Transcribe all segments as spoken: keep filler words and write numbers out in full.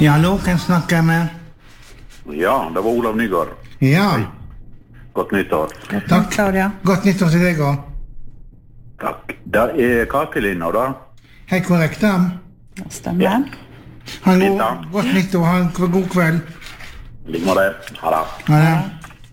Ja, hallo, kan jeg snakke med? Ja, det var Olav Nygaard. Ja. Hei. Godt nyttår. Godt nyttår, ja. Godt nyttår til deg også. Takk. Det er kakelinna, da. Hei, korrekt da. Stemmer. Ja. Ha en Fint, god, da. godt nyttår, ha en god kveld. Ligg med det. Ha det. Ha det.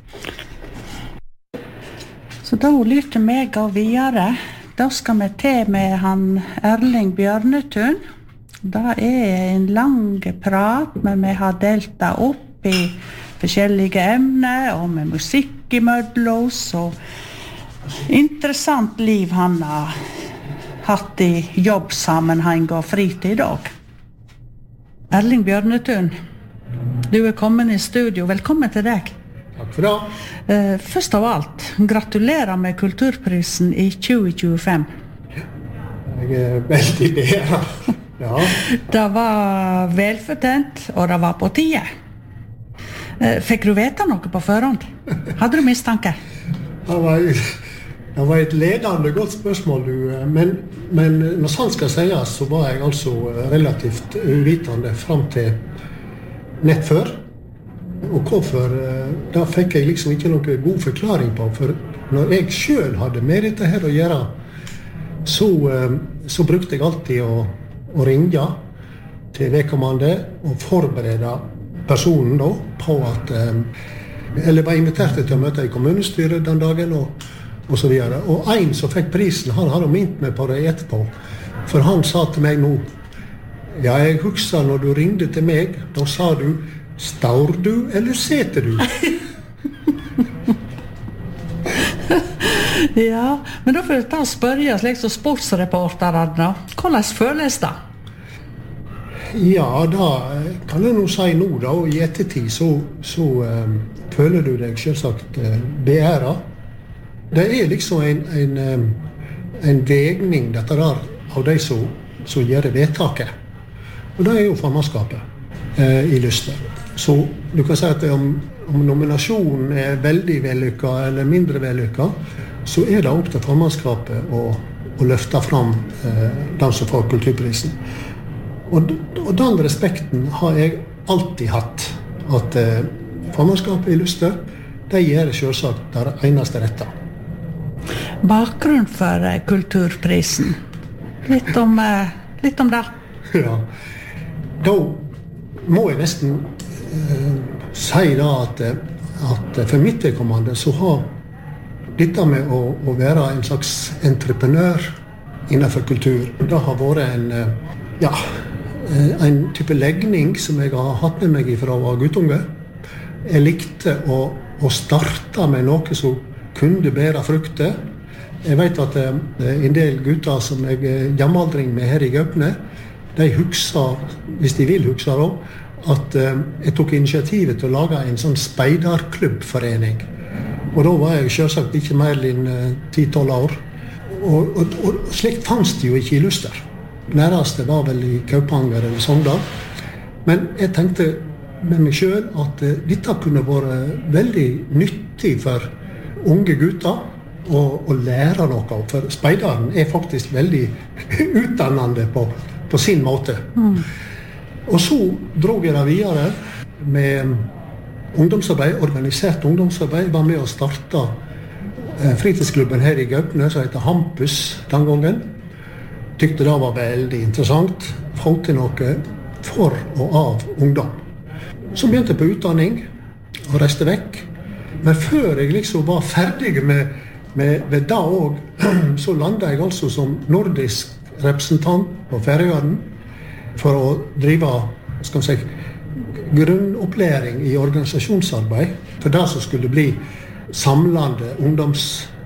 Så da lyrte meg gå videre. Da skal vi til med han Erling Bjørnetun. Det er en lang prat, men vi har delt det opp i forskjellige emner, og med musikk i mødlos, og interessant liv han har hatt i jobbsammenheng og fritid også. Erling Bjørnetun, du er kommet i studio. Velkommen til deg. Takk for det. Eh, først av alt, gratulerer med Kulturprisen i tjue tjuefem. Jeg er veldig bedre. Ja. Det var velfortjent, og det var på tide. Eh, fikk du vite noe på forhånd? Hadde du mistanke? Det var, det var et ledende godt spørsmål, du. Men, men når sant skal sies, så var jeg altså relativt uvitende frem til nett før. Og hvorfor, da fikk jeg liksom ikke noen god forklaring på. For når jeg selv hadde med dette her å gjøre, så, så brukte jeg alltid å, å ringe til vedkommende og forberede personen da, på at eller var invitert til å møte i kommunestyret den dagen og, og så videre. Og en som fikk prisen, han hadde minnet meg på det etterpå. For han sa til meg nå, ja, jeg husker når du ringte til meg, da sa du, står du eller seter du? Ja, men da får jeg ta og spørre slik som sportsreporterne. Hvordan føles det? Ja, da kan jeg nå si nå da, og i ettertid så, så um, føler du deg selvsagt uh, beæret. Det er liksom en, en, um, en vegning dette der av de som, som gjør vedtaket. Og det er jo formannskapet uh, i Lyster. Så du kan si at om, om nominasjonen er veldig vellykket eller mindre vellykket, så er det opp til formannskapet å, å løfte fram uh, den som får kulturprisen. Og, og den respekten har jeg alltid hatt, at uh, formannskapet i Lyster, de gjør selvsagt det eneste rette. Bakgrunn for uh, kulturprisen. Litt om, uh, litt om det. Ja, da må jeg nesten uh, si da at, at for mitt vedkommende så har dette med å, å være en slags entreprenør innenfor kultur, det har vært en, uh, ja, en type legning som jeg har hatt med meg fra guttunge. Jeg likte å, å starte med noe som kunne bære frukter. Jeg vet at eh, en del gutter som jeg er jamaldring med her i Gaupne, de husker, hvis de vil huske da, at eh, jeg tok initiativet til å lage en sånn speiderklubbforening. Og da var jeg selvsagt ikke mer enn eh, ti tolv år. Og, og, og slikt fanns det jo ikke i Lyster. Nærmeste var vel i Kaupanger eller Sogndal. Men jeg tenkte med meg selv at uh, dette kunne være veldig nyttig for unge gutter å, å lære noe. For speideren er faktisk veldig utdannende på, på sin måte. Mm. Og så drog jeg det videre med ungdomsarbeid, organisert ungdomsarbeid. Var med å starte uh, fritidsklubben her i Gaupne, som heter Hampus den gangen. Tykte det var veldig interessant, få til noe for og av ungdom. Så begynte jeg på utdanning og reiste vekk. Men før jeg liksom var ferdig med, med, med det også, så landet jeg altså som nordisk representant på Færøyene for å drive, skal man si, grunnopplæring i organisasjonsarbeid for det som skulle bli samlende ungdoms